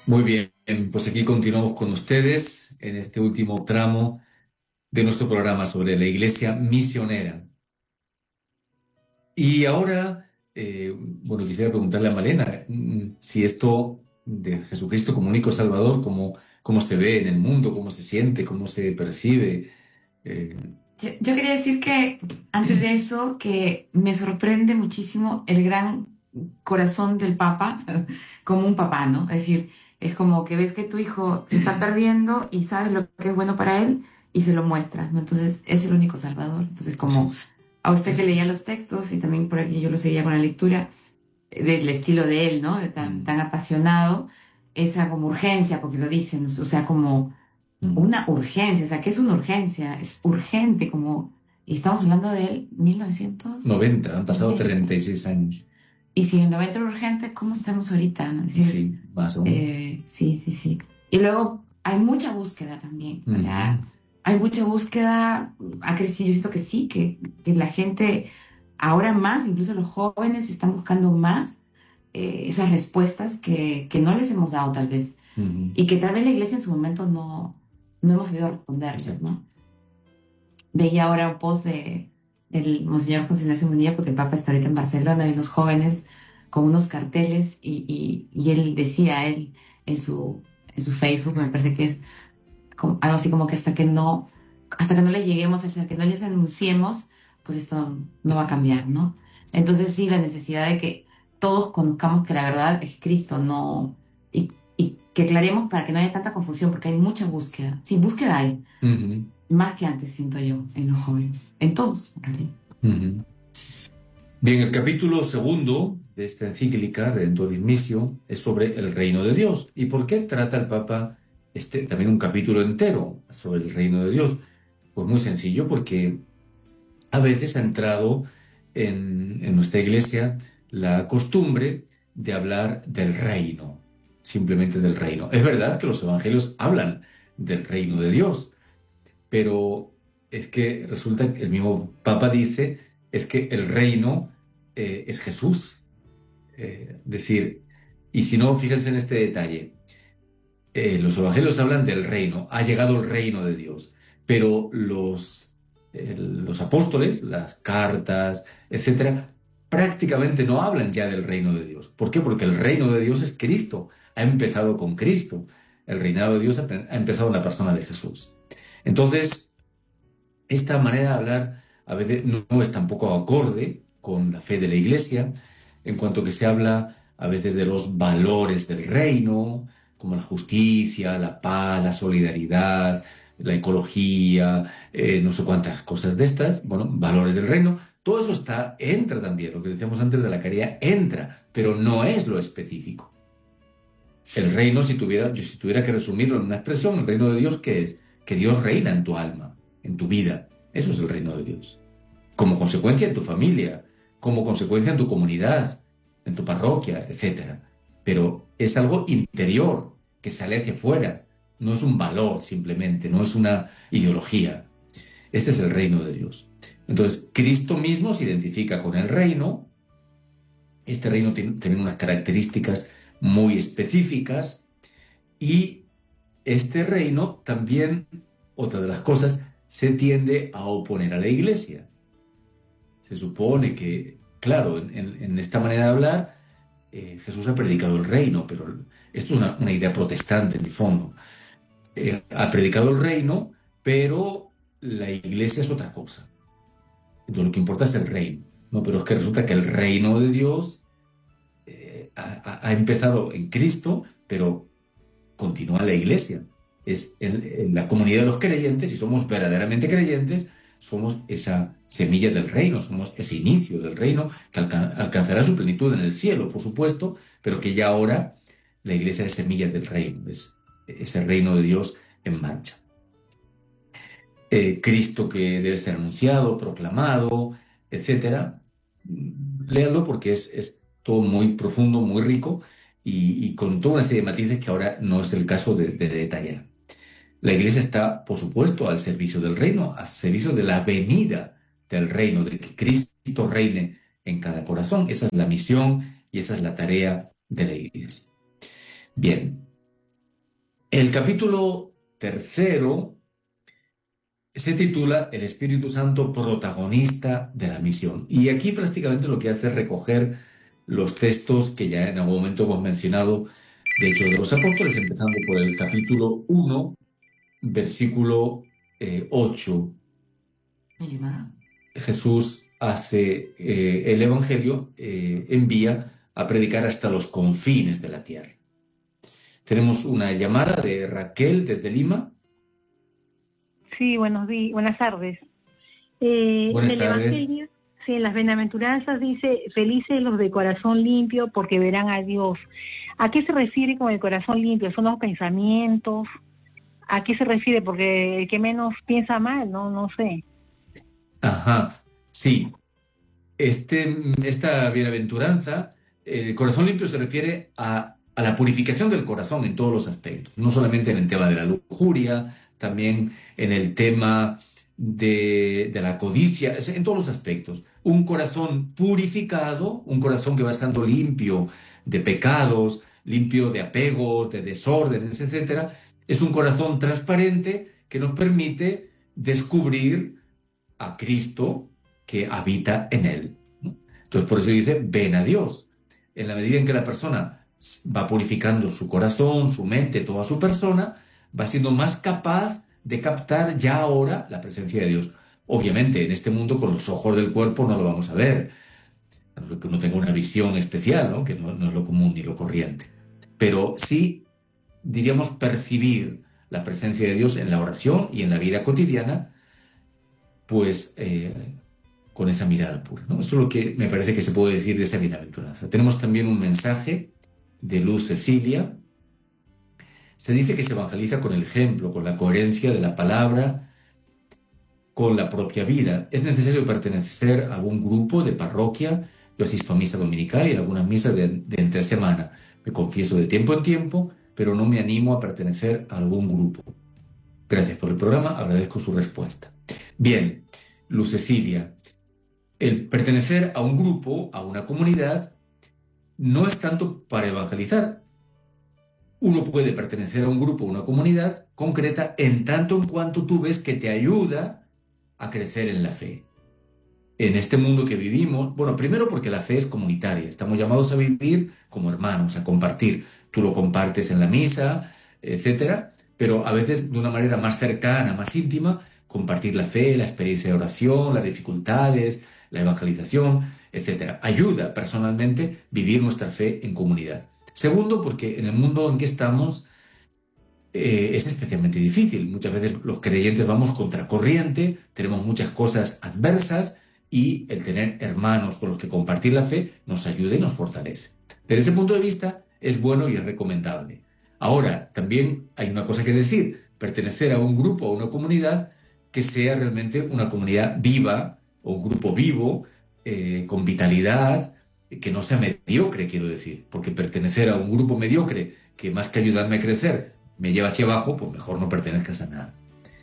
Muy bien, pues aquí continuamos con ustedes en este último tramo de nuestro programa sobre la iglesia misionera. Y ahora, bueno, quisiera preguntarle a Malena si esto de Jesucristo como único Salvador, cómo se ve en el mundo, cómo se siente, cómo se percibe. Eh, Yo quería decir que antes de eso, que me sorprende muchísimo el gran corazón del Papa como un papá, ¿no? Es decir, es como que ves que tu hijo se está perdiendo y sabes lo que es bueno para él y se lo muestras, ¿no? Entonces es el único salvador. Entonces, así como es. a usted que leía los textos y también por aquí yo lo seguía con la lectura del estilo de él, ¿no? De Mm, tan apasionado, esa como urgencia, porque lo dicen, o sea, como mm. una urgencia, o sea, ¿qué es una urgencia? Es urgente, como, y estamos hablando de 90, han pasado 1990. 36 años. Y si en 90 era urgente, ¿cómo estamos ahorita? ¿No? Es decir, Sí, más aún. sí, sí, sí. Y luego hay mucha búsqueda también, o Ujú. sea, hay mucha búsqueda, ha crecido, yo siento que sí, que la gente, ahora más, incluso los jóvenes están buscando más esas respuestas que no les hemos dado tal vez Ujú. y que tal vez la iglesia en su momento no hemos sabido responderles, Exacto. ¿no? Veía ahora un post del Monseñor José Ignacio Munilla, porque el Papa está ahorita en Barcelona, y unos jóvenes con unos carteles, y él decía, él en su Facebook, me parece que es algo así como que hasta que no les lleguemos, hasta que no les anunciemos, pues esto no va a cambiar, ¿no? Entonces sí, la necesidad de que todos conozcamos que la verdad es Cristo, no, y que aclaremos para que no haya tanta confusión, porque hay mucha búsqueda. Sí, búsqueda hay, Ujú. más que antes, siento yo, en los jóvenes, en todos, en realidad. Ujú. Bien, el capítulo segundo de esta encíclica, Redentor Missio, es sobre el reino de Dios. ¿Y por qué trata el Papa también un capítulo entero sobre el reino de Dios? Pues muy sencillo, porque a veces ha entrado en nuestra iglesia la costumbre de hablar del reino, simplemente del reino. Es verdad que los evangelios hablan del reino de Dios, pero es que resulta que el mismo Papa dice es que el reino es Jesús. Decir, y si no, fíjense en este detalle, los evangelios hablan del reino, ha llegado el reino de Dios, pero los apóstoles, las cartas, etcétera, prácticamente no hablan ya del reino de Dios. ¿Por qué? Porque el reino de Dios es Cristo, ha empezado con Cristo. El reinado de Dios ha empezado en la persona de Jesús. Entonces, esta manera de hablar a veces no es tampoco acorde con la fe de la Iglesia, en cuanto que se habla a veces de los valores del reino, como la justicia, la paz, la solidaridad, la ecología, no sé cuántas cosas de estas, bueno, valores del reino. Todo eso entra también, lo que decíamos antes de la caridad, entra, pero no es lo específico. El reino, si tuviera que resumirlo en una expresión, el reino de Dios, ¿qué es? Que Dios reina en tu alma, en tu vida. Eso es el reino de Dios. Como consecuencia en tu familia, como consecuencia en tu comunidad, en tu parroquia, etcétera. Pero es algo interior que sale hacia afuera. No es un valor simplemente, no es una ideología. Este es el reino de Dios. Entonces, Cristo mismo se identifica con el reino. Este reino tiene unas características muy específicas y este reino también, otra de las cosas, se tiende a oponer a la iglesia. Se supone que, claro, en esta manera de hablar, Jesús ha predicado el reino, pero esto es una idea protestante en el fondo. Ha predicado el reino, pero la iglesia es otra cosa. Entonces lo que importa es el reino, ¿no? Pero es que resulta que el reino de Dios ha empezado en Cristo, pero continúa la iglesia. Es en la comunidad de los creyentes, si somos verdaderamente creyentes, somos esa semilla del reino, somos ese inicio del reino que alcanzará su plenitud en el cielo, por supuesto, pero que ya ahora la iglesia es semilla del reino, es ese reino de Dios en marcha. Cristo que debe ser anunciado, proclamado, etcétera. Léalo porque es todo muy profundo, muy rico y con toda una serie de matices que ahora no es el caso de detallar. La iglesia está, por supuesto, al servicio del reino, al servicio de la venida del reino, de que Cristo reine en cada corazón. Esa es la misión y esa es la tarea de la iglesia. Bien, El capítulo tercero se titula El Espíritu Santo protagonista de la misión. Y aquí prácticamente lo que hace es recoger los textos que ya en algún momento hemos mencionado de Hechos de los Apóstoles, empezando por el capítulo 1, versículo 8. Jesús hace el Evangelio, envía a predicar hasta los confines de la tierra. Tenemos una llamada de Raquel desde Lima. Sí, buenas tardes. Buenas En el tardes. Evangelio, sí, en las bienaventuranzas dice, felices los de corazón limpio porque verán a Dios. ¿A qué se refiere con el corazón limpio? ¿Son los pensamientos? ¿A qué se refiere? Porque el que menos piensa mal, no sé. Ajá, sí. Esta bienaventuranza, el corazón limpio se refiere a la purificación del corazón en todos los aspectos, no solamente en el tema de la lujuria, también en el tema de la codicia, en todos los aspectos. Un corazón purificado, un corazón que va estando limpio de pecados, limpio de apegos, de desórdenes, etcétera, es un corazón transparente que nos permite descubrir a Cristo que habita en él, ¿no? Entonces, por eso dice, ven a Dios. En la medida en que la persona va purificando su corazón, su mente, toda su persona, va siendo más capaz de captar ya ahora la presencia de Dios. Obviamente, en este mundo con los ojos del cuerpo no lo vamos a ver, a no ser que uno tenga una visión especial, ¿no? Que no es lo común ni lo corriente. Pero sí, diríamos, percibir la presencia de Dios en la oración y en la vida cotidiana, pues con esa mirada pura, ¿no? Eso es lo que me parece que se puede decir de esa bienaventuranza. Tenemos también un mensaje de Luz Cecilia. Se dice que se evangeliza con el ejemplo, con la coherencia de la palabra, con la propia vida. Es necesario pertenecer a algún grupo de parroquia. Yo asisto a misa dominical y en algunas misas de entre semana. Me confieso de tiempo en tiempo, pero no me animo a pertenecer a algún grupo. Gracias por el programa, agradezco su respuesta. Bien, Luz Cecilia. El pertenecer a un grupo, a una comunidad, no es tanto para evangelizar. Uno puede pertenecer a un grupo, a una comunidad concreta, en tanto en cuanto tú ves que te ayuda a crecer en la fe. En este mundo que vivimos, bueno, primero porque la fe es comunitaria, estamos llamados a vivir como hermanos, a compartir. Tú lo compartes en la misa, etcétera, pero a veces de una manera más cercana, más íntima, compartir la fe, la experiencia de oración, las dificultades, la evangelización, etcétera. Ayuda personalmente vivir nuestra fe en comunidad. Segundo, porque en el mundo en que estamos es especialmente difícil. Muchas veces los creyentes vamos contracorriente, tenemos muchas cosas adversas y el tener hermanos con los que compartir la fe nos ayuda y nos fortalece. Desde ese punto de vista es bueno y es recomendable. Ahora, también hay una cosa que decir, pertenecer a un grupo, a una comunidad que sea realmente una comunidad viva o un grupo vivo, con vitalidad, que no sea mediocre, quiero decir, porque pertenecer a un grupo mediocre que más que ayudarme a crecer me lleva hacia abajo, pues mejor no pertenezcas a nada.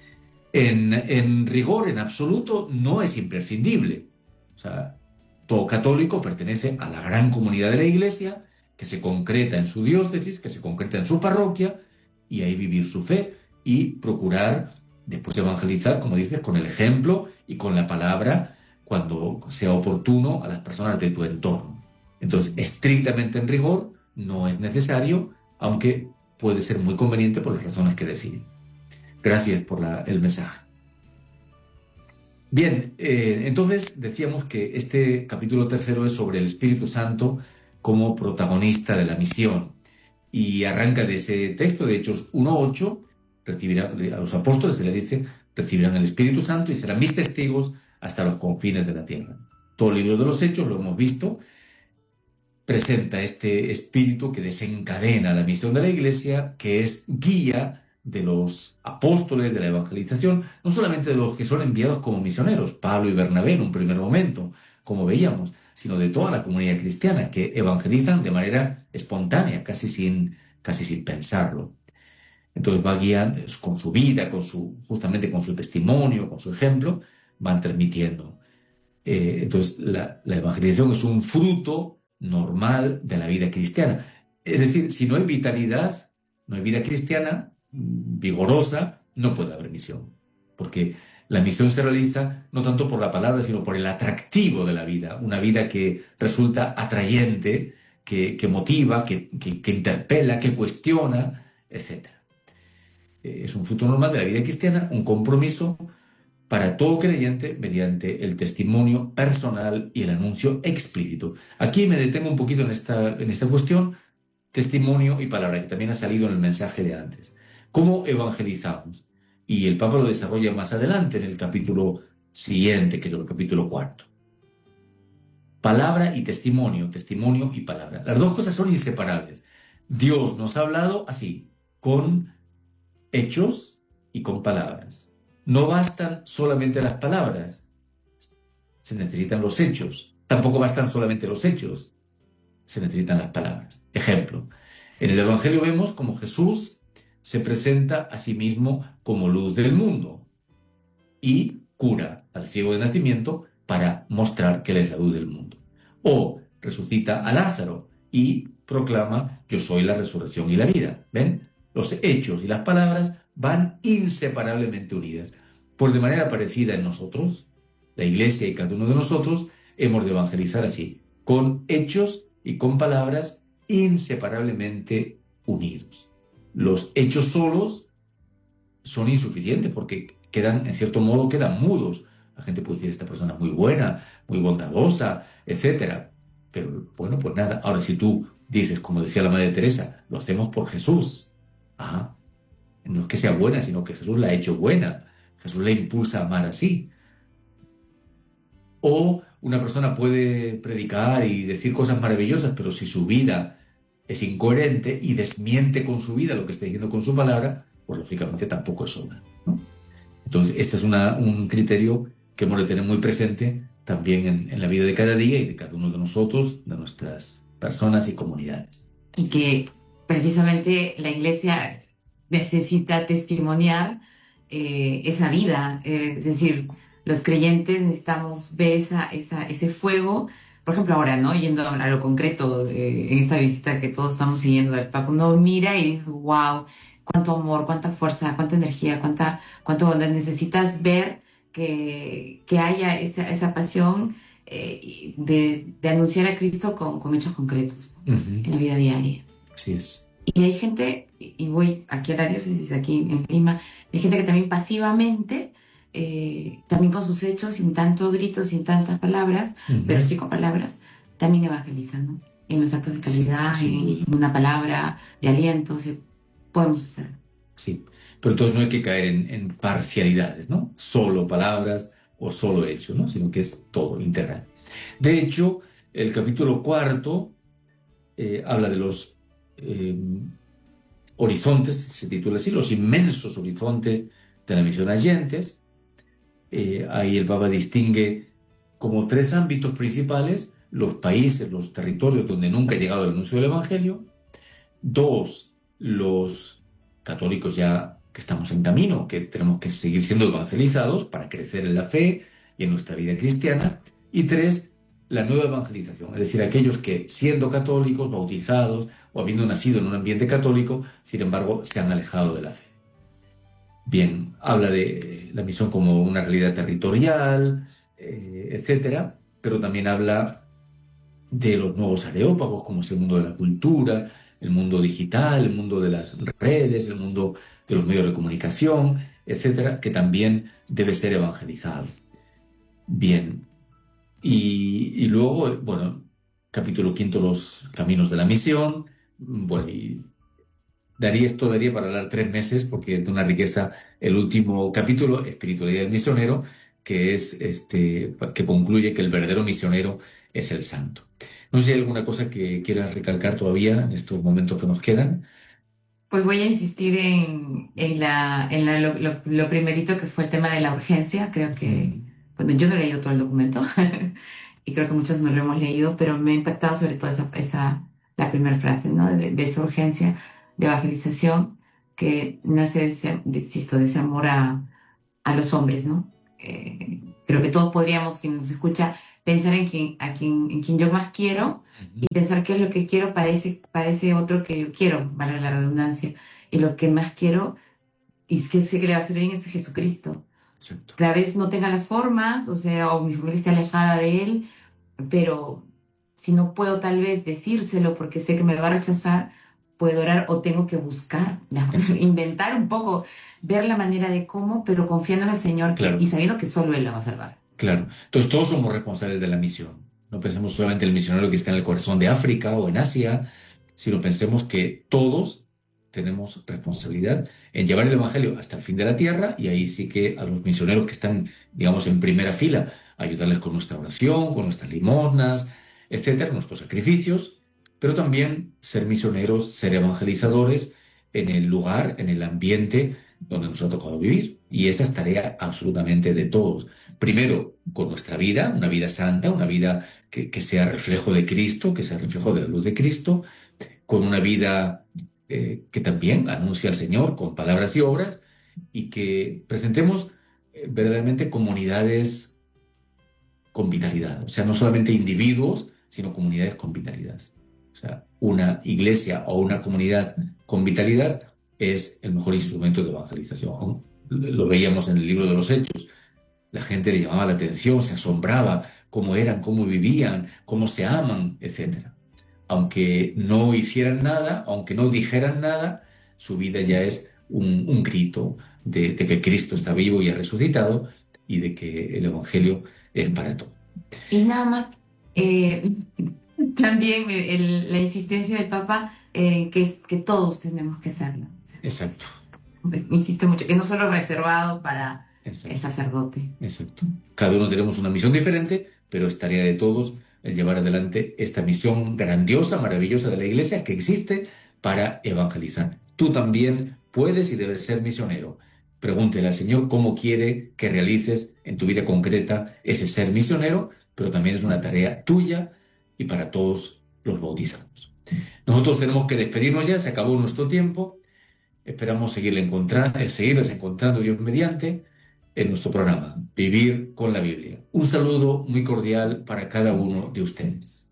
En rigor, en absoluto, no es imprescindible. O sea, todo católico pertenece a la gran comunidad de la Iglesia, que se concreta en su diócesis, que se concreta en su parroquia, y ahí vivir su fe y procurar después evangelizar, como dices, con el ejemplo y con la palabra cuando sea oportuno a las personas de tu entorno. Entonces, estrictamente en rigor, no es necesario, aunque puede ser muy conveniente por las razones que deciden. Gracias por el mensaje. Bien, entonces decíamos que este capítulo tercero es sobre el Espíritu Santo como protagonista de la misión y arranca de ese texto de Hechos 1:8, recibirán a los apóstoles, se les dice, recibirán el Espíritu Santo y serán mis testigos hasta los confines de la tierra. Todo el libro de los Hechos, lo hemos visto, presenta este espíritu que desencadena la misión de la Iglesia, que es guía de los apóstoles de la evangelización, no solamente de los que son enviados como misioneros, Pablo y Bernabé en un primer momento, como veíamos, sino de toda la comunidad cristiana que evangelizan de manera espontánea, casi sin pensarlo. Entonces va guiando con su vida, justamente con su testimonio, con su ejemplo, van transmitiendo. Entonces la evangelización es un fruto normal de la vida cristiana. Es decir, si no hay vitalidad, no hay vida cristiana, vigorosa, no puede haber misión. Porque la misión se realiza no tanto por la palabra, sino por el atractivo de la vida. Una vida que resulta atrayente, que motiva, que interpela, que cuestiona, etc. Es un fruto normal de la vida cristiana, un compromiso para todo creyente mediante el testimonio personal y el anuncio explícito. Aquí me detengo un poquito en esta cuestión, testimonio y palabra, que también ha salido en el mensaje de antes. ¿Cómo evangelizamos? Y el Papa lo desarrolla más adelante en el capítulo siguiente, que es el capítulo 4. Palabra y testimonio, testimonio y palabra. Las dos cosas son inseparables. Dios nos ha hablado así, con hechos y con palabras. No bastan solamente las palabras, se necesitan los hechos. Tampoco bastan solamente los hechos, se necesitan las palabras. Ejemplo, en el Evangelio vemos cómo Jesús se presenta a sí mismo como luz del mundo y cura al ciego de nacimiento para mostrar que Él es la luz del mundo. O resucita a Lázaro y proclama: yo soy la resurrección y la vida. ¿Ven? Los hechos y las palabras van inseparablemente unidas. Por de manera parecida en nosotros, la Iglesia y cada uno de nosotros, hemos de evangelizar así, con hechos y con palabras inseparablemente unidos. Los hechos solos son insuficientes porque en cierto modo, quedan mudos. La gente puede decir: esta persona es muy buena, muy bondadosa, etc. Pero bueno, pues nada. Ahora, si tú dices, como decía la Madre Teresa, lo hacemos por Jesús. No es que sea buena, sino que Jesús la ha hecho buena. Jesús la impulsa a amar así. O una persona puede predicar y decir cosas maravillosas, pero si su vida es incoherente y desmiente con su vida lo que está diciendo con su palabra, pues lógicamente tampoco es obra, ¿no? Entonces, este es un criterio que hemos de tener muy presente también en la vida de cada día y de cada uno de nosotros, de nuestras personas y comunidades. Y que precisamente la Iglesia necesita testimoniar esa vida, es decir, los creyentes necesitamos ver ese fuego. Por ejemplo, ahora, ¿no? Yendo a lo concreto, en esta visita que todos estamos siguiendo al Papa, uno mira y dice: wow, cuánto amor, cuánta fuerza, cuánta energía, cuánto bondad. Necesitas ver que haya esa pasión de anunciar a Cristo con hechos concretos, ¿no? En la vida diaria. Así es. Y hay gente, y voy aquí a la diócesis, aquí en Lima, hay gente que también pasivamente, también con sus hechos, sin tanto grito, sin tantas palabras, pero sí con palabras, también evangelizan, ¿no? En los actos de caridad, en una palabra de aliento, podemos hacerlo. Sí, pero entonces no hay que caer en parcialidades, ¿no? Solo palabras o solo hechos, ¿no? Sino que es todo integral. De hecho, el capítulo 4 habla de los horizontes, se titula así, los inmensos horizontes de la misión Allentes. Ahí el Papa distingue como 3 ámbitos principales: los países, los territorios donde nunca ha llegado el anuncio del Evangelio; 2, los católicos ya que estamos en camino, que tenemos que seguir siendo evangelizados para crecer en la fe y en nuestra vida cristiana; y 3, la nueva evangelización, es decir, aquellos que, siendo católicos, bautizados o habiendo nacido en un ambiente católico, sin embargo, se han alejado de la fe. Bien, habla de la misión como una realidad territorial, etcétera, pero también habla de los nuevos areópagos, como es el mundo de la cultura, el mundo digital, el mundo de las redes, el mundo de los medios de comunicación, etcétera, que también debe ser evangelizado. Bien, y luego, bueno, capítulo 5, los caminos de la misión. Bueno, y esto daría para hablar 3 meses, porque es de una riqueza el último capítulo, Espiritualidad del misionero, que es que concluye que el verdadero misionero es el santo. No sé si hay alguna cosa que quieras recalcar todavía en estos momentos que nos quedan. Pues voy a insistir en lo primerito, que fue el tema de la urgencia. Creo que, bueno, yo no he leído todo el documento y creo que muchos no lo hemos leído, pero me ha impactado sobre todo la primera frase, ¿no? De esa urgencia de evangelización que nace de ese amor a los hombres, ¿no? Creo que todos podríamos, quien nos escucha, pensar en quien yo más quiero y pensar qué es lo que quiero para ese otro que yo quiero, vale la redundancia. Y lo que más quiero y es que sé que le va a hacer bien es Jesucristo. Exacto. Tal vez no tenga las formas, o sea, o mi familia esté alejada de él, pero si no puedo tal vez decírselo porque sé que me va a rechazar, puedo orar o tengo que buscar, Exacto. inventar un poco, ver la manera de cómo, pero confiando en el Señor Claro. y sabiendo que solo Él la va a salvar. Claro. Entonces todos somos responsables de la misión. No pensemos solamente en el misionero que está en el corazón de África o en Asia, sino pensemos que todos tenemos responsabilidad en llevar el Evangelio hasta el fin de la tierra, y ahí sí que a los misioneros que están, digamos, en primera fila, ayudarles con nuestra oración, con nuestras limosnas, etcétera, nuestros sacrificios, pero también ser misioneros, ser evangelizadores en el lugar, en el ambiente donde nos ha tocado vivir. Y esa es tarea absolutamente de todos. Primero, con nuestra vida, una vida santa, una vida que sea reflejo de Cristo, que sea reflejo de la luz de Cristo, con una vida que también anuncia al Señor con palabras y obras, y que presentemos verdaderamente comunidades con vitalidad. O sea, no solamente individuos, sino comunidades con vitalidad. O sea, una iglesia o una comunidad con vitalidad es el mejor instrumento de evangelización. Lo veíamos en el libro de los Hechos. La gente le llamaba la atención, se asombraba cómo eran, cómo vivían, cómo se aman, etcétera. Aunque no hicieran nada, aunque no dijeran nada, su vida ya es un grito de que Cristo está vivo y ha resucitado, y de que el Evangelio es para todos. Y nada más, también la insistencia del Papa que es que todos tenemos que hacerlo. Exacto, Insiste mucho, que no solo es reservado para el exacto, sacerdote. exacto. Cada uno tenemos una misión diferente, pero es tarea de todos el llevar adelante esta misión grandiosa, maravillosa de la Iglesia que existe para evangelizar. Tú también puedes y debes ser misionero. Pregúntele al Señor cómo quiere que realices en tu vida concreta ese ser misionero, pero también es una tarea tuya y para todos los bautizados. Nosotros tenemos que despedirnos ya, se acabó nuestro tiempo. Esperamos seguirles encontrando Dios mediante en nuestro programa, Vivir con la Biblia. Un saludo muy cordial para cada uno de ustedes.